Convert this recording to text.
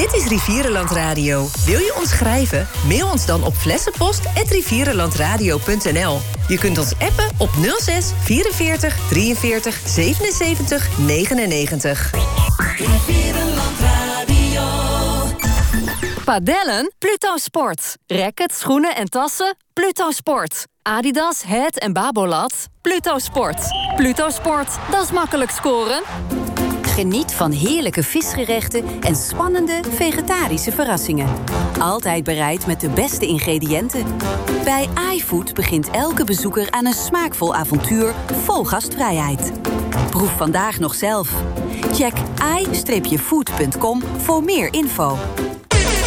Dit is Rivierenland Radio. Wil je ons schrijven? Mail ons dan op flessenpost@rivierenlandradio.nl. Je kunt ons appen op 06 44 43 77 99. Rivierenland Radio. Padellen? Pluto Sport. Rackets, schoenen en tassen? Pluto Sport. Adidas, Het en Babolat? Pluto Sport. Pluto Sport, dat is makkelijk scoren. Geniet van heerlijke visgerechten en spannende vegetarische verrassingen. Altijd bereid met de beste ingrediënten. Bij iFood begint elke bezoeker aan een smaakvol avontuur vol gastvrijheid. Proef vandaag nog zelf. Check i-food.com voor meer info.